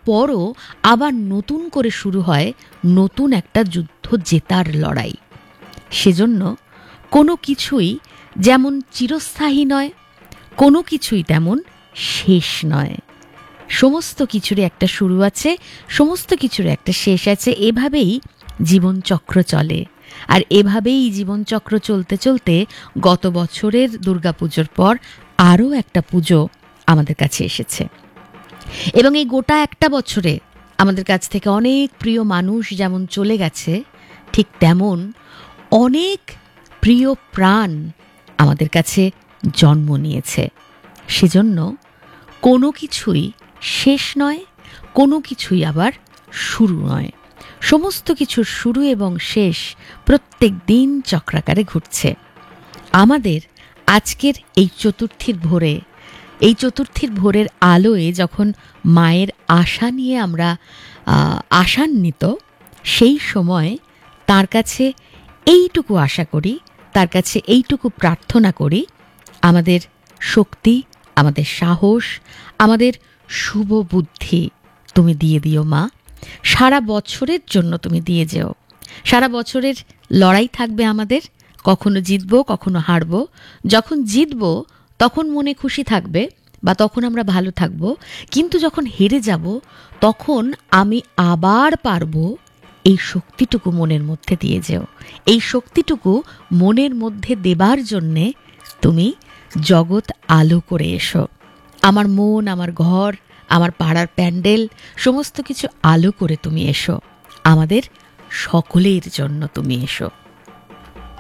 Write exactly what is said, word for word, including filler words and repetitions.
তারপরও আবার নতুন করে শুরু হয় নতুন একটা যুদ্ধ জেতার লড়াই। সেজন্য কোনো কিছুই যেমন চিরস্থায়ী নয়, কোনো কিছুই তেমন শেষ নয়। সমস্ত কিছুরই একটা শুরু আছে, সমস্ত কিছুর একটা শেষ আছে। এভাবেই জীবনচক্র চলে। আর এভাবেই জীবনচক্র চলতে চলতে গত বছরের দুর্গাপুজোর পর আরও একটা পুজো আমাদের কাছে এসেছে, এবং এই গোটা একটা বছরে আমাদের কাছ থেকে অনেক প্রিয় মানুষ যেমন চলে গেছে, ঠিক তেমন অনেক প্রিয় প্রাণ আমাদের কাছে জন্ম নিয়েছে। সেজন্য কোনো কিছুই শেষ নয়, কোনো কিছুই আবার শুরু নয়। সমস্ত কিছুর শুরু এবং শেষ প্রত্যেক দিন চক্রাকারে ঘুরছে। আমাদের আজকের এই চতুর্থীর ভোরে, এই চতুর্থীর ভোরের আলোয় যখন মায়ের আশা নিয়ে আমরা আশান্বিত, সেই সময় তার কাছে এইটুকু আশা করি, তার কাছে এইটুকু প্রার্থনা করি, আমাদের শক্তি, আমাদের সাহস, আমাদের শুভ বুদ্ধি তুমি দিয়ে দিও মা। সারা বছরের জন্য তুমি দিয়ে যেও। সারা বছরের লড়াই থাকবে আমাদের, কখনো জিতবো কখনো হারবো। যখন জিতবো তখন মনে খুশি থাকবে বা তখন আমরা ভালো থাকবো, কিন্তু যখন হেরে যাব তখন আমি আবার পারবো, এই শক্তিটুকু মনের মধ্যে দিয়ে যেও। এই শক্তিটুকু মনের মধ্যে দেবার জন্যে তুমি জগৎ আলো করে এসো। আমার মন, আমার ঘর, আমার পাড়ার প্যান্ডেল সমস্ত কিছু আলো করে তুমি এসো। আমাদের সকলের জন্য তুমি এসো।